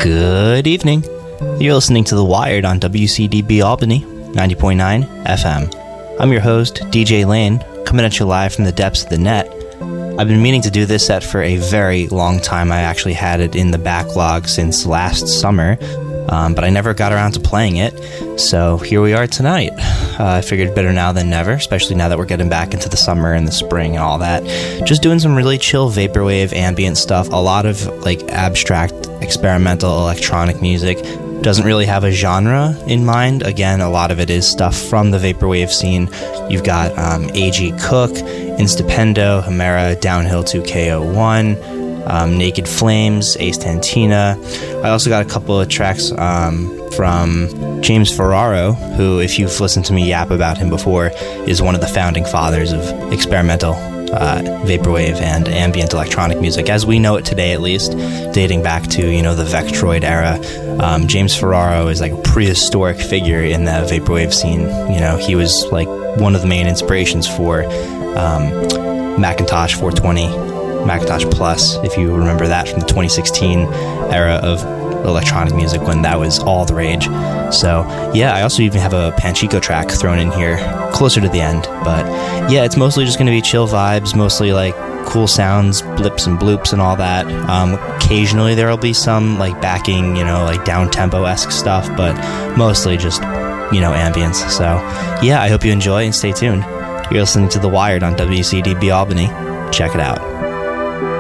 Good evening. You're listening to The Wired on WCDB Albany, 90.9 FM. I'm your host, DJ Lane, coming at you live from the depths of the net. I've been meaning to do this set for a very long time. I actually had it in the backlog since last summer, but I never got around to playing it. So here we are tonight. I figured better now than never, especially now that we're getting back into the summer and the spring and all that. Just doing some really chill vaporwave ambient stuff, a lot of like abstract experimental electronic music. Doesn't really have a genre in mind. Again, a lot of it is stuff from the vaporwave scene. You've got A.G. Cook, Instapendo, Hemera, Downhill 2KO1, Naked Flames, Ace Tantina. I also got a couple of tracks from James Ferraro, who, if you've listened to me yap about him before, is one of the founding fathers of experimental vaporwave and ambient electronic music, as we know it today, at least, dating back to, the Vectroid era. James Ferraro is like a prehistoric figure in the vaporwave scene. He was like one of the main inspirations for Macintosh 420, Macintosh Plus, if you remember that from the 2016 era of electronic music when that was all the rage. So yeah, I also even have a Panchico track thrown in here closer to the end, but yeah, it's mostly just going to be chill vibes, mostly like cool sounds, blips and bloops and all that. Occasionally there will be some like backing, like down-tempo-esque stuff, but mostly just, ambience. So yeah, I hope you enjoy and stay tuned. You're listening to The Wired on WCDB Albany. Check it out.